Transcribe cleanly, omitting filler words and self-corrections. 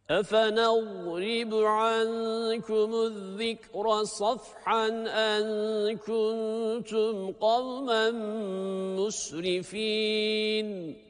أَفَنَضْرِبُ عَنكُمُ الذِّكْرَ صَفْحًا أَن كُنتُمْ قَوْمًا مُسْرِفِينَ